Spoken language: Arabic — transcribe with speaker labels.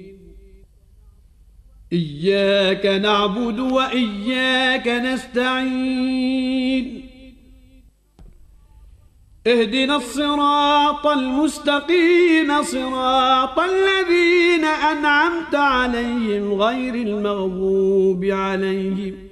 Speaker 1: إياك نعبد وإياك نستعين اهدنا الصراط المستقيم صراط الذين أنعمت عليهم غير المغضوب عليهم